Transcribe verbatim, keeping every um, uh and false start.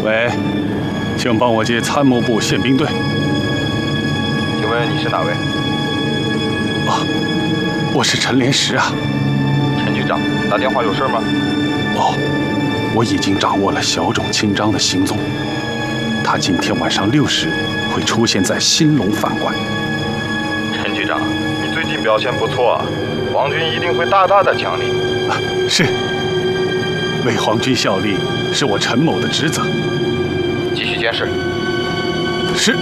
喂，请帮我接参谋部宪兵队。 请问你是哪位？ 啊，我是陈连石啊。 陈局长，打电话有事吗？ 哦，我已经掌握了小种清章的行踪，他今天晚上六时会出现在兴隆饭馆。 陈局长，你最近表现不错啊，皇军一定会大大的奖励。 啊，是。为皇军效力是我陈某的职责。 继续监视。 是。